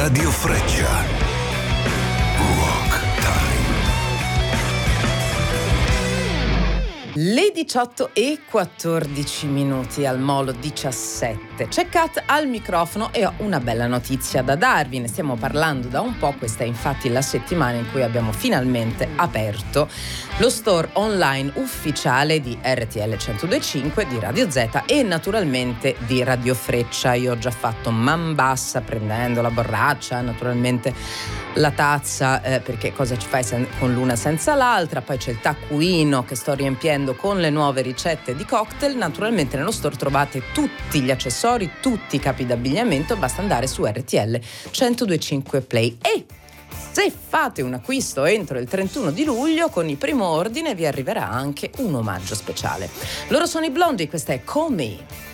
Radio Freccia. Rock Time. Le 18:14 al Molo 17. C'è Kat al microfono e ho una bella notizia da darvi. Ne stiamo parlando da un po', questa è infatti la settimana in cui abbiamo finalmente aperto lo store online ufficiale di RTL 102.5, di Radio Z e naturalmente di Radio Freccia. Io ho già fatto man bassa prendendo la borraccia, naturalmente la tazza, perché cosa ci fai con l'una senza l'altra. Poi c'è il taccuino che sto riempiendo con le nuove ricette di cocktail. Naturalmente nello store trovate tutti gli accessori, tutti i capi d'abbigliamento, basta andare su RTL 102.5 Play. E se fate un acquisto entro il 31 di luglio, con il primo ordine vi arriverà anche un omaggio speciale. Loro sono i Blondie, questa è Call Me.